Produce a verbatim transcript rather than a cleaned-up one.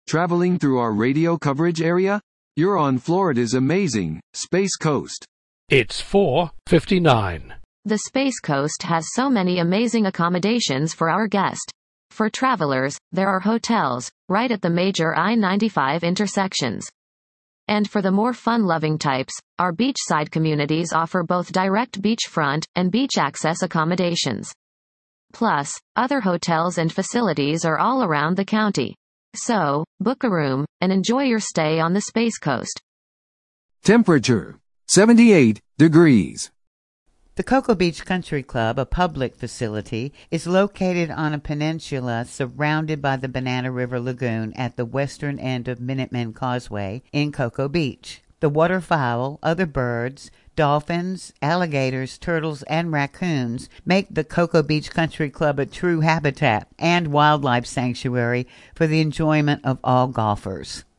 Traveling through our radio coverage area? You're on Florida's amazing Space Coast. It's four fifty-nine. The Space Coast has so many amazing accommodations for our guest. For travelers, there are hotels, right at the major I ninety-five intersections. And for the more fun-loving types, our beachside communities offer both direct beachfront and beach access accommodations. Plus, other hotels and facilities are all around the county. So, book a room, and enjoy your stay on the Space Coast. Temperature, seventy-eight degrees. The Cocoa Beach Country Club, a public facility, is located on a peninsula surrounded by the Banana River Lagoon at the western end of Minuteman Causeway in Cocoa Beach. The waterfowl, other birds, dolphins, alligators, turtles, and raccoons make the Cocoa Beach Country Club a true habitat and wildlife sanctuary for the enjoyment of all golfers.